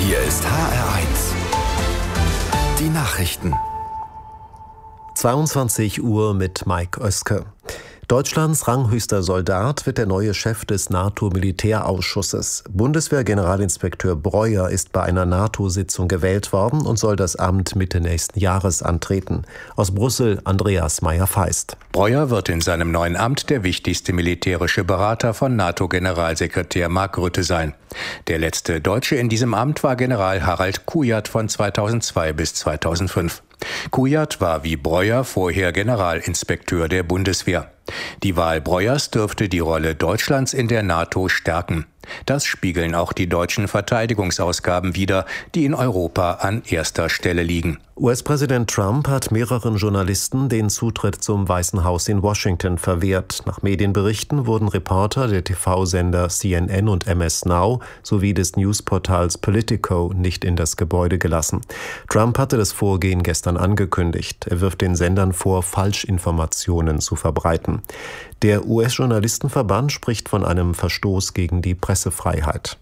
Hier ist HR1. Die Nachrichten. 22 Uhr mit Mike Oeske. Deutschlands ranghöchster Soldat wird der neue Chef des NATO-Militärausschusses. Bundeswehr-Generalinspekteur Breuer ist bei einer NATO-Sitzung gewählt worden und soll das Amt Mitte nächsten Jahres antreten. Aus Brüssel Andreas Meyer-Feist. Breuer wird in seinem neuen Amt der wichtigste militärische Berater von NATO-Generalsekretär Mark Rutte sein. Der letzte Deutsche in diesem Amt war General Harald Kujat von 2002 bis 2005. Kujat war wie Breuer vorher Generalinspekteur der Bundeswehr. Die Wahl Breuers dürfte die Rolle Deutschlands in der NATO stärken. Das spiegeln auch die deutschen Verteidigungsausgaben wider, die in Europa an erster Stelle liegen. US-Präsident Trump hat mehreren Journalisten den Zutritt zum Weißen Haus in Washington verwehrt. Nach Medienberichten wurden Reporter der TV-Sender CNN und MS Now sowie des Newsportals Politico nicht in das Gebäude gelassen. Trump hatte das Vorgehen gestern angekündigt. Er wirft den Sendern vor, Falschinformationen zu verbreiten. Der US-Journalistenverband spricht von einem Verstoß gegen die Pressefreiheit.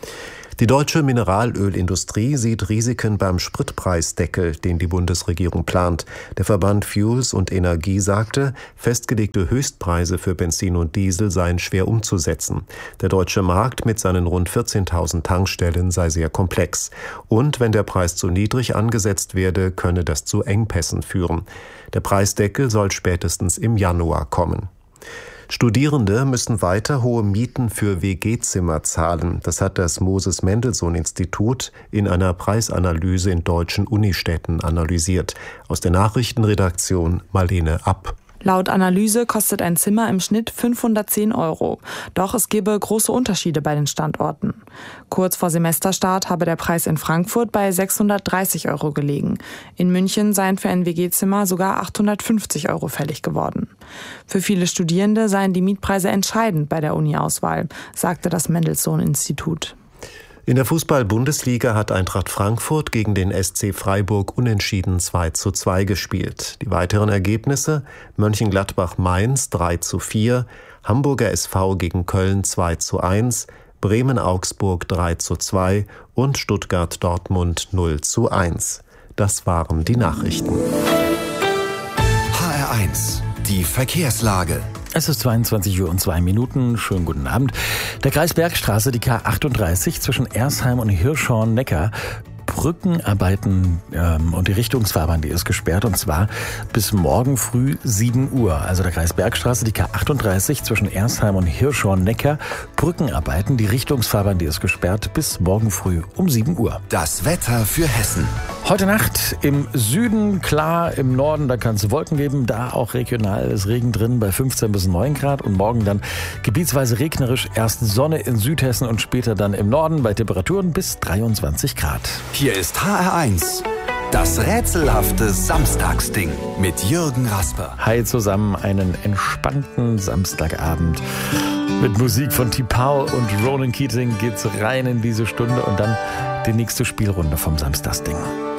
Die deutsche Mineralölindustrie sieht Risiken beim Spritpreisdeckel, den die Bundesregierung plant. Der Verband Fuels und Energie sagte, festgelegte Höchstpreise für Benzin und Diesel seien schwer umzusetzen. Der deutsche Markt mit seinen rund 14.000 Tankstellen sei sehr komplex. Und wenn der Preis zu niedrig angesetzt werde, könne das zu Engpässen führen. Der Preisdeckel soll spätestens im Januar kommen. Studierende müssen weiter hohe Mieten für WG-Zimmer zahlen. Das hat das Moses-Mendelssohn-Institut in einer Preisanalyse in deutschen Unistädten analysiert. Aus der Nachrichtenredaktion Marlene App. Laut Analyse kostet ein Zimmer im Schnitt 510 €. Doch es gebe große Unterschiede bei den Standorten. Kurz vor Semesterstart habe der Preis in Frankfurt bei 630 € gelegen. In München seien für ein WG-Zimmer sogar 850 € fällig geworden. Für viele Studierende seien die Mietpreise entscheidend bei der Uni-Auswahl, sagte das Mendelssohn-Institut. In der Fußball-Bundesliga hat Eintracht Frankfurt gegen den SC Freiburg unentschieden 2:2 gespielt. Die weiteren Ergebnisse: Mönchengladbach-Mainz 3:4, Hamburger SV gegen Köln 2:1, Bremen-Augsburg 3:2 und Stuttgart-Dortmund 0:1. Das waren die Nachrichten. HR1, die Verkehrslage. Es ist 22:02. Schönen guten Abend. Der Kreis Bergstraße, die K38 zwischen Ersheim und Hirschhorn-Neckar. Brückenarbeiten und die Richtungsfahrbahn, die ist gesperrt, und zwar bis morgen früh 7 Uhr. Also der Kreis Bergstraße, die K38 zwischen Ersheim und Hirschhorn-Neckar. Brückenarbeiten, die Richtungsfahrbahn, die ist gesperrt bis morgen früh um 7 Uhr. Das Wetter für Hessen. Heute Nacht im Süden klar, im Norden, da kann es Wolken geben, da auch regional ist Regen drin bei 15 bis 9 Grad und morgen dann gebietsweise regnerisch, erst Sonne in Südhessen und später dann im Norden bei Temperaturen bis 23 Grad. Hier ist HR1, das rätselhafte Samstagsding mit Jürgen Rasper. Hi zusammen, einen entspannten Samstagabend. Mit Musik von T'Pau und Ronan Keating geht's rein in diese Stunde und dann die nächste Spielrunde vom Samstagsding.